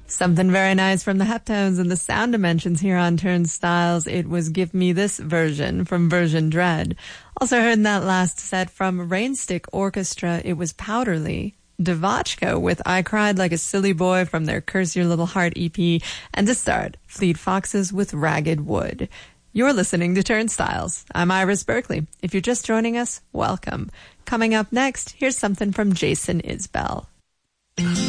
Something very nice from the Heptones and the Sound Dimensions here on Turnstiles. It was Give Me This Version from Version Dread. Also heard in that last set from Rainstick Orchestra, it was Powderly. Devotchko with I Cried Like a Silly Boy from their Curse Your Little Heart EP. And to start, Fleet Foxes with Ragged Wood. You're listening to Turnstiles. I'm Iris Berkeley. If you're just joining us, welcome. Coming up next, here's something from Jason Isbell.